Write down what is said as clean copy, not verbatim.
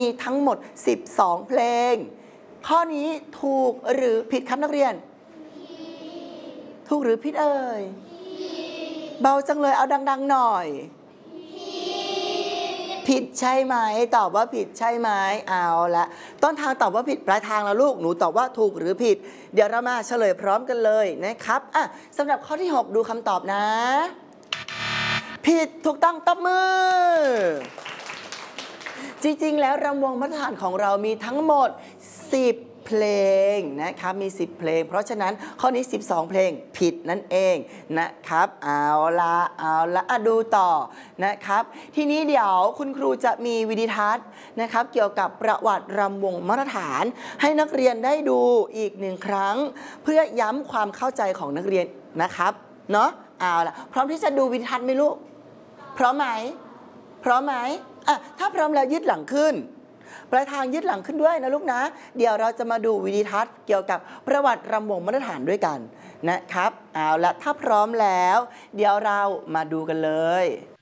มีทั้งหมด12เพลงข้อนี้ถูกหรือผิดครับนักเรียนถูกหรือผิดเอ่ยเบาจังเลยเอาดังๆหน่อยผิดใช่ไหมตอบว่าผิดใช่ไหมเอาละต้นทางตอบว่าผิดปลายทางแล้วลูกหนูตอบว่าถูกหรือผิดเดี๋ยวเรามาเฉลยพร้อมกันเลยนะครับสำหรับข้อที่6ดูคำตอบนะผิดถูกต้องตบมือจริงๆแล้วรำวงมาตรฐานของเรามีทั้งหมด10เพลงนะครับมี10เพลงเพราะฉะนั้นข้อนี้12เพลงผิดนั่นเองนะครับเอาละดูต่อนะครับทีนี้เดี๋ยวคุณครูจะมีวิดีทัศน์นะครับเกี่ยวกับประวัติรำวงมาตรฐานให้นักเรียนได้ดูอีก1ครั้งเพื่อย้ำความเข้าใจของนักเรียนนะครับเนาะเอาละพร้อมที่จะดูวิดีทัศน์ไหมลูกพร้อมไหมถ้าพร้อมแล้วยืดหลังขึ้นปลายทางยืดหลังขึ้นด้วยนะลูกนะเดี๋ยวเราจะมาดูวิดีทัศน์เกี่ยวกับประวัติรำวงมาตรฐานด้วยกันนะครับเอาละถ้าพร้อมแล้วเดี๋ยวเรามาดูกันเลย